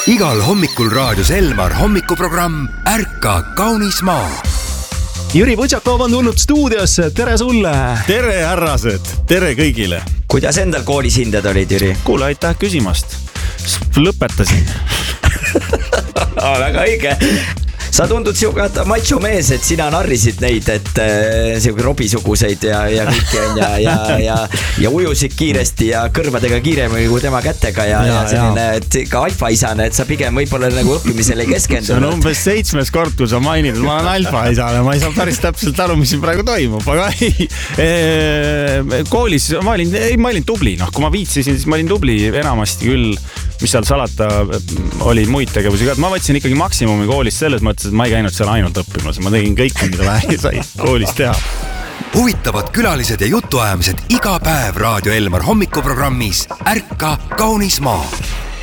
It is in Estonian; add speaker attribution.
Speaker 1: Igal hommikul raadios Elmar hommikuprogramm Ärka kaunis maa.
Speaker 2: Jüri Võtšakov on tulnud stuudiosse, tere sulle!
Speaker 3: Tere härrased, tere kõigile!
Speaker 4: Kuidas endal koolis hinded olid, Jüri?
Speaker 3: Kuule, aitäh küsimast. Lõpetasin.
Speaker 4: Väga õige. Sa tundud siuke macho mees, et sina narrisid neid, et siuke robisuguseid ja kõiki on ja ujusid kiiresti ja kõrvadega kiiremini kui tema kätega ja selline, et ka alfaisane, et sa pigem võibolla nagu õppimisele ei keskendunud.
Speaker 3: See on umbes 7. kord, kui sa mainid, ma olen alfaisane, ma ei saa päris täpselt aru, mis siin praegu toimub, aga koolis ma olin tubli, kui ma viitsisin, siis ma olin tubli enamasti küll, mis seal salata oli muid tegevusi ka, et ma võtsin ikkagi maksimumi koolis selles mõttes, et ma ei käinud seal ainult õppimas, ma tegin kõike, mida vähe sai koolis teha.
Speaker 1: Huvitavad külalised ja jutuajamised iga päev Raadio Elmar hommikuprogrammis Ärka kaunis maa.